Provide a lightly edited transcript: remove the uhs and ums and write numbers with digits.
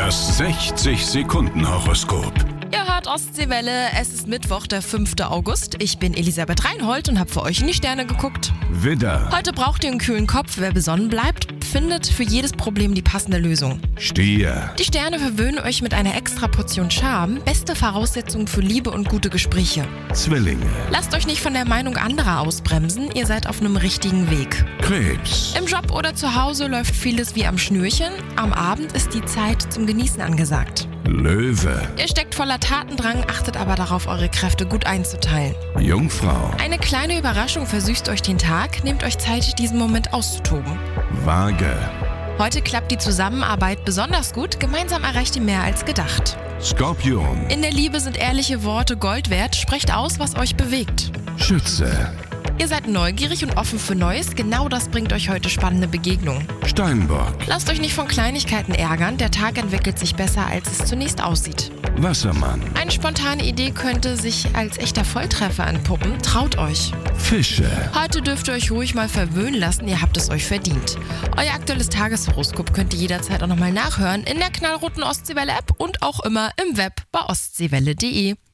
Das 60-Sekunden-Horoskop. Ihr hört Ostseewelle, es ist Mittwoch, der 5. August. Ich bin Elisabeth Reinhold und habe für euch in die Sterne geguckt. Widder, Heute braucht ihr einen kühlen Kopf. Wer besonnen bleibt, findet für jedes Problem die passende Lösung. Stier, Die Sterne verwöhnen euch mit einer extra Portion Charme. Beste Voraussetzung für Liebe und gute Gespräche. Zwillinge, Lasst euch nicht von der Meinung anderer ausbremsen. Ihr seid auf einem richtigen Weg. Krebs, Im Job oder zu Hause läuft vieles wie am Schnürchen. Am Abend ist die Zeit zum Genießen angesagt. Löwe, Ihr steckt voller Tatendrang, achtet aber darauf, eure Kräfte gut einzuteilen. Jungfrau, Eine kleine Überraschung versüßt euch den Tag. Nehmt euch Zeit, diesen Moment auszutoben. Waage, Heute klappt die Zusammenarbeit besonders gut. Gemeinsam erreicht ihr mehr als gedacht. Skorpion, In der Liebe sind ehrliche Worte Gold wert. Sprecht aus, was euch bewegt. Schütze, Ihr seid neugierig und offen für Neues. Genau das bringt euch heute spannende Begegnungen. Steinbock, Lasst euch nicht von Kleinigkeiten ärgern. Der Tag entwickelt sich besser, als es zunächst aussieht. Wassermann, Eine spontane Idee könnte sich als echter Volltreffer entpuppen. Traut euch. Fische. Heute dürft ihr euch ruhig mal verwöhnen lassen. Ihr habt es euch verdient. Euer aktuelles Tageshoroskop könnt ihr jederzeit auch nochmal nachhören in der knallroten Ostseewelle-App und auch immer im Web bei ostseewelle.de.